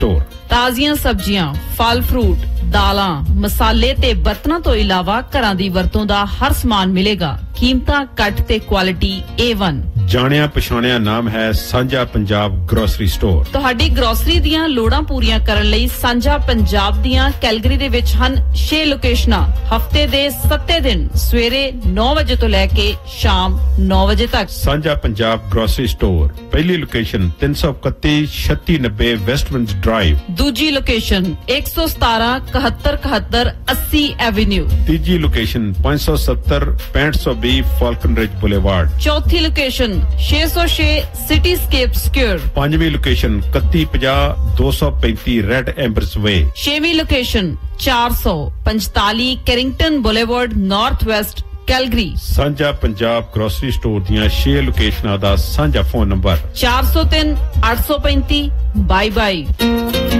Store. ਤਾਜ਼ੀਆਂ ਸਬਜ਼ੀਆਂ, ਫਲ ਫਰੂਟ, ਦਾਲਾਂ, ਮਸਾਲੇ ਤੇ ਬਰਤਨਾਂ ਤੋਂ ਇਲਾਵਾ ਘਰਾਂ ਦੀ ਵਰਤੋਂ ਦਾ ਹਰ ਸਮਾਨ ਮਿਲੇਗਾ। ਕੀਮਤਾਂ ਘੱਟ ਤੇ ਕੁਆਲਿਟੀ A1। ਜਾਣਿਆ ਪਛਾਣਿਆ ਨਾਮ ਹੈ ਸਾਂਝਾ ਪੰਜਾਬ ਗਰੋਸਰੀ ਸਟੋਰ। ਤੁਹਾਡੀ ਗਰੋਸਰੀ ਦੀਆਂ ਲੋੜਾਂ ਪੂਰੀਆਂ ਕਰਨ ਲਈ ਸਾਂਝਾ ਪੰਜਾਬ ਦੀਆਂ ਕੈਲਗਰੀ ਦੇ ਵਿੱਚ ਹਨ 6 ਲੋਕੇਸ਼ਨਾਂ। ਹਫਤੇ ਦੇ 7 ਦਿਨ ਸਵੇਰੇ 9 ਵਜੇ ਤੋਂ ਲੈ ਕੇ ਸ਼ਾਮ 9 ਵਜੇ ਤੱਕ। ਸਾਂਝਾ ਪੰਜਾਬ ਗਰੋਸਰੀ ਸਟੋਰ। ਪਹਿਲੀ ਲੋਕੇਸ਼ਨ 331 3690 ਵੈਸਟਮਿੰਸ ਡਰਾਈਵ। ਦੂਜੀ ਲੋਕੇਸ਼ਨ 117 71 71 80 ਐਵੇਨਿਊ। ਤੀਜੀ ਲੋਕੇਸ਼ਨ 570 6520 ਫਾਲਕਨ ਰਿਜ ਬੁਲੇਵਾਰਡ। ਚੌਥੀ ਲੋਕੇਸ਼ਨ 606 ਸਿਟੀਸਕੇਪ ਸਕੁਅਰ। ਪੰਜਵੀਂ ਲੋਕੇਸ਼ਨ 3150 235 ਰੈਡ ਐਂਬਰਸ ਵੇ। ਛੇਵੀਂ location 445 ਕੈਰਿੰਗਟਨ boulevard north West Calgary. ਸਾਂਝਾ ਪੰਜਾਬ ਗਰੋਸਰੀ ਸਟੋਰ ਦੀਆਂ 6 ਲੋਕੇਸ਼ਨਾਂ ਦਾ ਸਾਂਝਾ ਫੋਨ ਨੰਬਰ 403 835 22।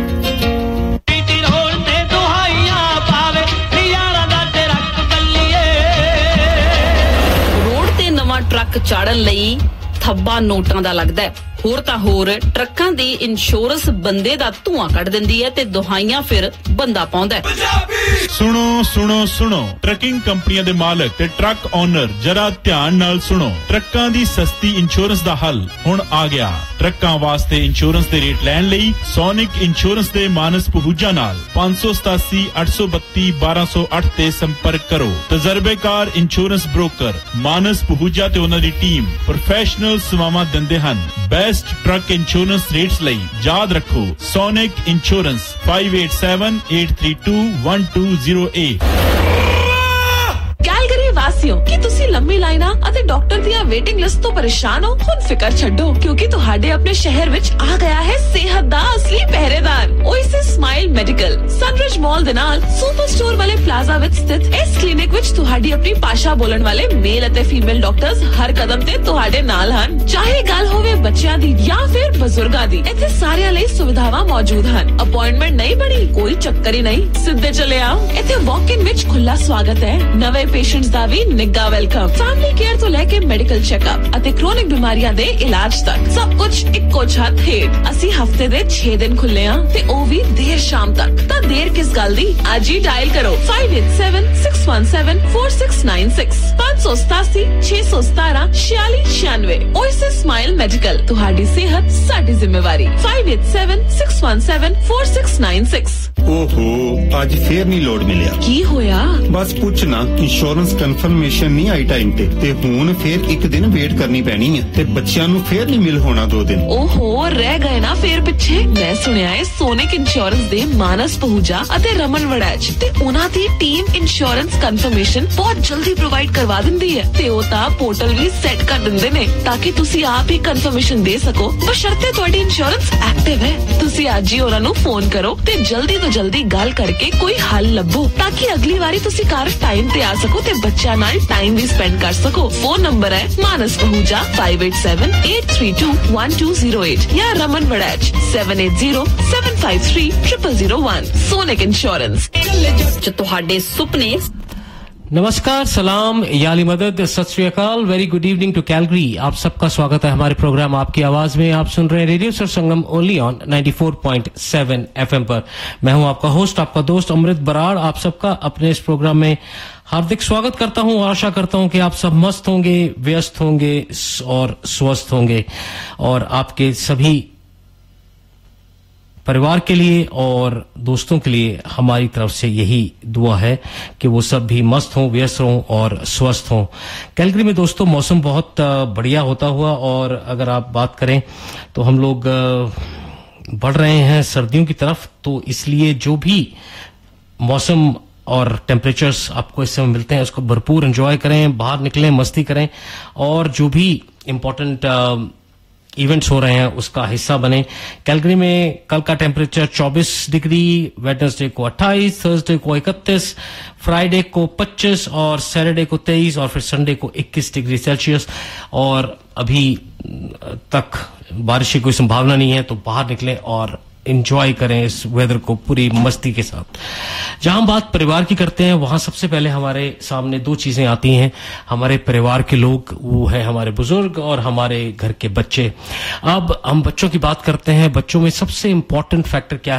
ਟਰੱਕ ਚਾੜਨ ਲਈ ਥੱਬਾ ਨੋਟਾਂ ਦਾ ਲੱਗਦਾ ਹੈ। ਹੋਰ ਤਾਂ ਹੋਰ ਟਰੱਕਾਂ ਦੀ ਇੰਸ਼ੋਰੈਂਸ ਬੰਦੇ ਦਾ ਧੂਆਂ ਕੱਢ ਦਿੰਦੀ ਹੈ ਤੇ ਦੁਹਾਈਆਂ ਫਿਰ ਬੰਦਾ ਪਾਉਂਦਾ ਹੈ। ਸੁਣੋ ਸੁਣੋ ਸੁਣੋ, ਟਰੱਕਿੰਗ ਕੰਪਨੀਆਂ ਦੇ ਮਾਲਕ ਤੇ ਟਰੱਕ ਓਨਰ ਜਰਾ ਧਿਆਨ ਨਾਲ ਸੁਣੋ। ਟਰੱਕਾਂ ਦੀ ਸਸਤੀ ਇੰਸ਼ੋਰੈਂਸ ਦਾ ਹੱਲ ਹੁਣ ਆ ਗਿਆ। ਟਰੱਕਾਂ ਵਾਸਤੇ ਇੰਸ਼ੋਰੈਂਸ ਦੇ ਰੇਟ ਲੈਣ ਲਈ ਸੋਨਿਕ ਇੰਸ਼ੋਰੈਂਸ ਦੇ ਮਾਨਸ ਪਹੂਜਾ ਨਾਲ 587 832 1208 ਤੇ ਸੰਪਰਕ ਕਰੋ। ਤਜਰਬੇਕਾਰ ਇੰਸ਼ੋਰੈਂਸ ਬ੍ਰੋਕਰ ਮਾਨਸ ਪਹੂਜਾ ਤੇ ਉਹਨਾਂ ਦੀ ਟੀਮ ਪ੍ਰੋਫੈਸ਼ਨਲ ਸੇਵਾਵਾਂ ਦਿੰਦੇ ਹਨ। ਬੈਸਟ ਟਰੱਕ ਇੰਸ਼ੋਰੈਂਸ ਰੇਟਸ ਲਈ ਯਾਦ ਰੱਖੋ ਸੋਨਿਕ ਇੰਸ਼ੋਰੈਂਸ 5878321208। ਕੈਲਗਰੀ ਵਾਸੀਓ, ਕੀ ਤੁਸੀਂ ਲੰਮੀ ਲਾਈਨਾਂ ਅਤੇ ਡਾਕਟਰ ਦੀਆਂ ਵੇਟਿੰਗ ਲਿਸਟ ਤੋਂ ਪਰੇਸ਼ਾਨ ਹੋ? ਹੁਣ ਫਿਕਰ ਛੱਡੋ, ਕਿਉਂਕਿ ਤੁਹਾਡੇ ਆਪਣੇ ਸ਼ਹਿਰ ਵਿੱਚ ਆ ਗਿਆ ਹੈ ਸਿਹਤ ਦਾ ਅਸਲੀ ਪਹਿਰੇਦਾਰ ਓਏਸਿਸ ਸਮਾਈਲ ਮੈਡੀਕਲ। ਸਨਰਿਜ ਮਾਲ ਦੇ ਨਾਲ ਸੁਪਰ ਸਟੋਰ ਵਾਲੇ ਪਲਾਜ਼ਾ ਵਿੱਚ ਸਥਿਤ ਇਸ ਕਲੀਨਿਕ ਵਿੱਚ ਤੁਹਾਡੀ ਆਪਣੀ ਭਾਸ਼ਾ ਬੋਲਣ ਵਾਲੇ ਮੇਲ ਅਤੇ ਫੀਮੇਲ ਡਾਕਟਰਸ ਹਰ ਕਦਮ ਤੇ ਤੁਹਾਡੇ ਨਾਲ ਹਨ। ਚਾਹੇ ਗੱਲ ਹੋਵੇ ਬੱਚਿਆਂ ਦੀ ਜਾਂ ਫਿਰ ਬਜ਼ੁਰਗਾਂ ਦੀ, ਇੱਥੇ ਸਾਰਿਆਂ ਲਈ ਸੁਵਿਧਾਵਾਂ ਮੌਜੂਦ ਹਨ। ਅਪਾਇੰਟਮੈਂਟ ਨਹੀਂ ਬਣੀ, ਕੋਈ ਚੱਕਰ ਹੀ ਨਹੀਂ, ਸਿੱਧੇ ਚਲੇ ਆਓ। ਇੱਥੇ ਵਾਕ ਇਨ ਵਿੱਚ ਖੁੱਲਾ ਸਵਾਗਤ ਹੈ। ਨਵੇਂ ਪੇਸ਼ੈਂਟਸ ਦਾ ਵੀ ਨਿੱਘਾ ਵੈਲਕਮ। ਫੈਮਿਲੀ ਕੇਅਰ ਤੋਂ ਲੈ ਕੇ ਮੈਡੀਕਲ ਚੈੱਕਅਪ ਅਤੇ ਕ੍ਰੋਨਿਕ ਬਿਮਾਰੀਆਂ ਦੇ ਇਲਾਜ ਤੱਕ ਸਭ ਕੁਝ ਇੱਕੋ ਛੱਤ ਹੇਠ। ਅਸੀਂ ਹਫਤੇ ਦੇ 6 ਦਿਨ ਖੁੱਲੇ ਹਾਂ ਤੇ ਉਹ ਵੀ ਦੇਰ ਸ਼ਾਮ ਤੱਕ। ਤਾਂ ਦੇਰ ਕਿਸ ਗੱਲ ਦੀ, ਅੱਜ ਹੀ ਡਾਇਲ ਕਰੋ 5876174696 587 617 4696। ਓਏਸਿਸ ਸਮਾਈਲ ਮੈਡੀਕਲ, ਤੁਹਾਡੀ ਸਿਹਤ ਸਾਡੀ ਜ਼ਿੰਮੇਵਾਰੀ। 5876174696। ਓਹੋ, ਅੱਜ ਫੇਰ ਨਹੀਂ ਲੋਡ ਮਿਲਿਆ। ਕੀ ਹੋਇਆ? ਬਸ ਪੁੱਛਣਾ, ਇੰਸ਼ੋਰੈਂਸ ਕਨਫਰਮੇਸ਼ਨ ਨਹੀਂ ਆਈ ਟਾਈਮ ਤੇ ਹੁਣ ਫੇਰ ਇੱਕ ਦਿਨ ਵੇਟ ਕਰਨੀ ਪੈਣੀ ਹੈ ਤੇ ਬੱਚਿਆਂ ਨੂੰ ਫੇਰ ਨਹੀਂ ਮਿਲ ਹੋਣਾ 2 ਦਿਨ। ਓਹੋ, ਰਹਿ ਗਏ ਨਾ ਫੇਰ ਪਿੱਛੇ। ਮੈਂ ਸੁਣਿਆ ਹੈ ਸੋਨਿਕ ਇੰਸ਼ੋਰੈਂਸ ਦੇ ਮਾਨਸ ਪਹੂਜਾ ਅਤੇ ਰਮਨ ਵੜੈਚ ਤੇ ਉਹਨਾਂ ਦੀ ਟੀਮ ਇੰਸ਼ੋਰੈਂਸ ਕਨਫਰਮੇਸ਼ਨ ਬਹੁਤ ਜਲਦੀ ਪ੍ਰੋਵਾਈਡ ਕਰਵਾ ਦਿੰਦੀ ਹੈ ਤੇ ਉਹ ਤਾਂ ਪੋਰਟਲ ਵੀ ਸੈੱਟ ਕਰ ਦਿੰਦੇ ਨੇ ਤਾਂ ਕਿ ਤੁਸੀਂ ਆਪ ਹੀ ਕਨਫਰਮੇਸ਼ਨ ਦੇ ਸਕੋ, ਬਸ਼ਰਤੇ ਤੁਹਾਡੀ ਇੰਸ਼ੋਰੈਂਸ ਐਕਟਿਵ ਹੈ। ਤੁਸੀਂ ਅੱਜ ਹੀ ਉਹਨਾਂ ਨੂੰ ਫੋਨ ਕਰੋ ਤੇ ਜਲਦੀ ਤੋਂ ਜਲਦੀ ਗੱਲ ਕਰਕੇ ਕੋਈ ਹੱਲ ਲੱਭੋ ਤਾਂ ਕਿ ਅਗਲੀ ਵਾਰੀ ਤੁਸੀਂ ਘਰ ਟਾਈਮ ਤੇ ਆ ਸਕੋ ਤੇ ਬੱਚਿਆਂ ਨਾਲ ਟਾਈਮ ਵੀ ਸਪੈਂਡ ਕਰ ਸਕੋ। ਫੋਨ ਨੰਬਰ ਹੈ ਮਾਨਸ ਪਹੂਜਾ 5878321208 ਜਾਂ ਰਮਨ ਵੜੈਚ 7807530001। Sonic insurance. ਤੁਹਾਡੇ ਸੁਪਨੇ। नमस्कार, सलाम, याली मदद, सत श्री अकाल, very good evening to Calgary. आप सबका स्वागत है हमारे प्रोग्राम आपकी आवाज में। आप सुन रहे हैं radio sir Sangam only on 94.7 FM पर। मैं हूं आपका होस्ट, आपका दोस्त अमृत बराड़। आप सबका अपने इस प्रोग्राम में हार्दिक स्वागत करता हूं। आशा करता हूं कि आप सब मस्त होंगे, व्यस्त होंगे और स्वस्थ होंगे और आपके सभी परिवार के लिए और दोस्तों के लिए हमारी तरफ से यही दुआ है कि वो सब भी मस्त हों, व्यस्त हों और स्वस्थ हों। कैलगरी में दोस्तों मौसम बहुत बढ़िया होता हुआ और अगर आप बात करें तो हम लोग बढ़ रहे हैं सर्दियों की तरफ, तो इसलिए जो भी मौसम और टेम्परेचर्स आपको इस समय मिलते हैं उसको भरपूर एंजॉय करें, बाहर निकलें, मस्ती करें और जो भी इम्पोर्टेंट इवेंट्स हो रहे हैं उसका हिस्सा बने। कैलगरी में कल का टेम्परेचर 24 डिग्री, वेडनेसडे को 28, थर्सडे को 31, फ्राइडे को 25 और सैटरडे को 23 और फिर संडे को 21 डिग्री सेल्सियस। और अभी तक बारिश की कोई संभावना नहीं है, तो बाहर निकलें और एंजॉय करें इस वेदर को पूरी मस्ती के साथ। जहां हम बात परिवार की करते हैं वहां सबसे पहले हमारे सामने 2 चीजें आती हैं। हमारे परिवार के लोग, वो है हमारे बुजुर्ग और हमारे घर के बच्चे। अब हम बच्चों की बात करते हैं। बच्चों में सबसे इंपॉर्टेंट फैक्टर क्या